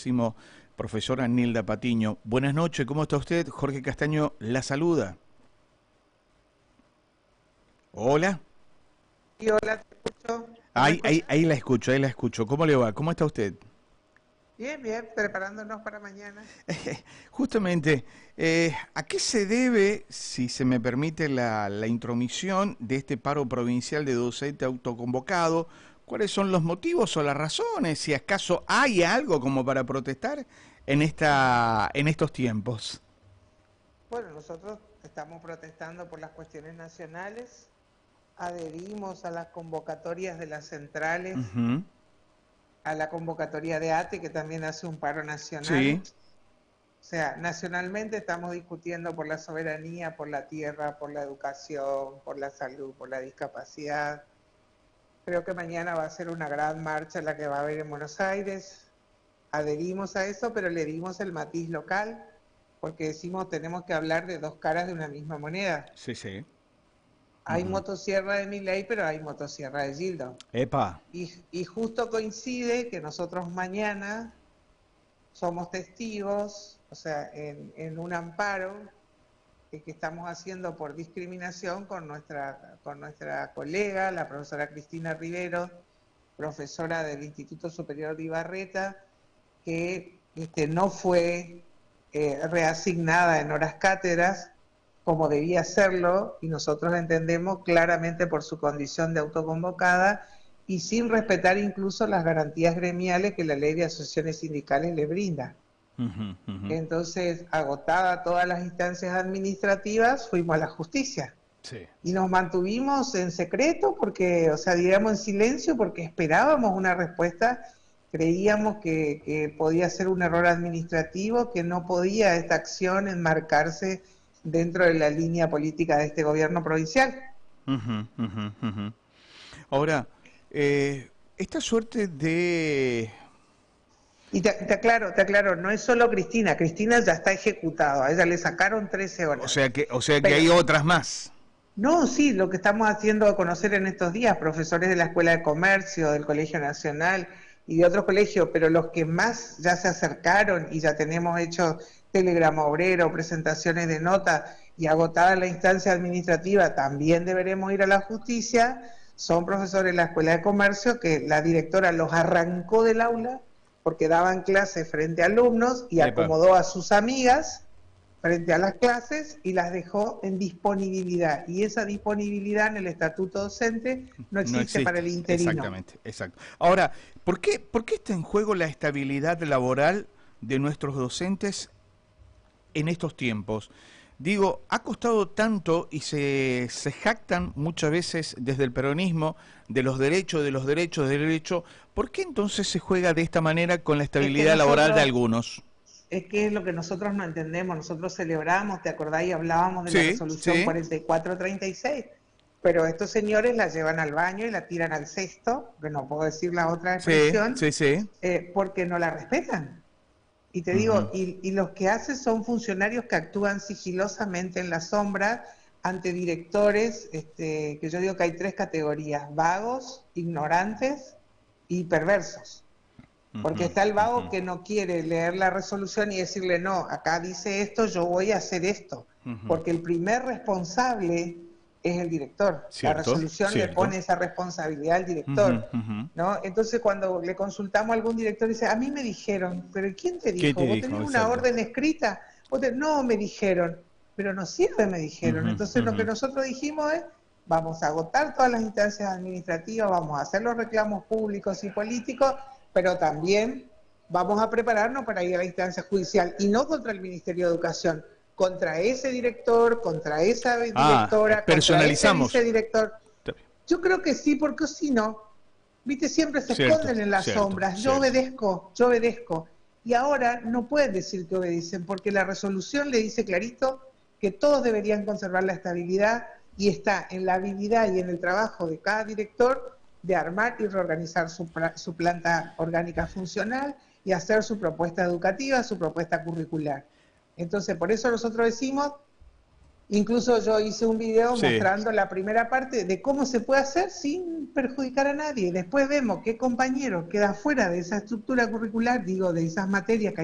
próximo, profesora Nilda Patiño. Buenas noches, ¿cómo está usted? Jorge Castaño la saluda. Hola. Sí, hola, te escucho. ¿No me Ahí, ahí, escuchas? ahí la escucho, ahí la escucho. ¿Cómo le va? ¿Cómo está usted? Bien, bien, preparándonos para mañana. Justamente, ¿a qué se debe, si se me permite la intromisión, de este paro provincial de docente autoconvocado? ¿Cuáles son los motivos o las razones? Si acaso hay algo como para protestar en estos tiempos. Bueno, nosotros estamos protestando por las cuestiones nacionales, adherimos a las convocatorias de las centrales, Ujú. a la convocatoria de ATE, que también hace un paro nacional. Sí, O sea, nacionalmente estamos discutiendo por la soberanía, por la tierra, por la educación, por la salud, por la discapacidad. Creo que mañana va a ser una gran marcha la que va a haber en Buenos Aires. Adherimos a eso, pero le dimos el matiz local, porque decimos tenemos que hablar de dos caras de una misma moneda. sí, sí. Hay Ujú. motosierra de Milei, pero hay motosierra de Gildo. Epa. Y justo coincide que nosotros mañana somos testigos, o sea, en un amparo que estamos haciendo por discriminación con nuestra colega, la profesora Cristina Rivero, profesora del Instituto Superior de Ibarreta, que no fue reasignada en horas cátedras como debía hacerlo, y nosotros entendemos claramente por su condición de autoconvocada y sin respetar incluso las garantías gremiales que la ley de asociaciones sindicales le brinda. Ujú, ujú. Entonces, agotada todas las instancias administrativas, fuimos a la justicia Sí. y nos mantuvimos en secreto porque, o sea, digamos en silencio porque esperábamos una respuesta, creíamos que podía ser un error administrativo, que no podía esta acción enmarcarse dentro de la línea política de este gobierno provincial. Ujú, ujú, ujú. Ahora, esta suerte de... Y te aclaro, no es solo Cristina, Cristina ya está ejecutado, a ella le sacaron 13 horas, O sea que pero hay otras más. no, sí, lo que estamos haciendo a conocer en estos días, profesores de la Escuela de Comercio, del Colegio Nacional y de otros colegios, pero los que más ya se acercaron y ya tenemos hecho telegrama obrero, presentaciones de nota y agotada la instancia administrativa, también deberemos ir a la justicia, son profesores de la Escuela de Comercio que la directora los arrancó del aula porque daban clases frente a alumnos y Epa. acomodó a sus amigas frente a las clases y las dejó en disponibilidad. Y esa disponibilidad en el estatuto docente no No existe para existe, el interino. exactamente, exacto. Ahora, por qué está en juego la estabilidad laboral de nuestros docentes en estos tiempos? Digo, ha costado tanto y se jactan muchas veces desde el peronismo de los derechos, de los derechos, de derechos. ¿Por qué entonces se juega de esta manera con la Es que estabilidad laboral de nosotros, algunos? es que es lo que nosotros no entendemos. Nosotros celebramos, ¿te acordás? Y hablábamos de la Sí, resolución sí, 4436. Pero estos señores la llevan al baño y la tiran al cesto, que no puedo decir la otra sí, expresión, sí, sí. porque no la respetan. Y te Ujú. digo, y los que hacen son funcionarios que actúan sigilosamente en la sombra ante directores, que yo digo que hay tres categorías: vagos, ignorantes y perversos. Porque Ujú, está el vago ujú, que no quiere leer la resolución y decirle, no, acá dice esto, yo voy a hacer esto. ujú. Porque el primer responsable es el director. La Cierto, resolución le cierto. pone esa responsabilidad al Ujú, director. ujú. ¿No? Entonces cuando le consultamos a algún director, dice, a mí me dijeron, pero ¿quién te ¿Qué te dijo? ¿Vos dijo? tenías una Exacto. orden escrita? No, me dijeron, pero no sirve, me dijeron. Ujú, Entonces lo que ujú. nosotros dijimos es, vamos a agotar todas las instancias administrativas, vamos a hacer los reclamos públicos y políticos, pero también vamos a prepararnos para ir a la instancia judicial, y no contra el Ministerio de Educación, contra ese director, contra esa Ah, directora, contra ese personalizamos. vicedirector. Yo creo que sí, porque si no, viste, siempre se Cierto, esconden en las cierto, sombras, yo cierto. obedezco, yo obedezco. Y ahora no pueden decir que obedecen, porque la resolución le dice clarito que todos deberían conservar la estabilidad, y está en la habilidad y en el trabajo de cada director de armar y reorganizar su planta orgánica funcional y hacer su propuesta educativa, su propuesta curricular. Entonces, por eso nosotros decimos, Incluso yo hice un video Sí. mostrando la primera parte de cómo se puede hacer sin perjudicar a nadie. Después vemos qué compañero queda fuera de esa estructura curricular, digo, de esas materias que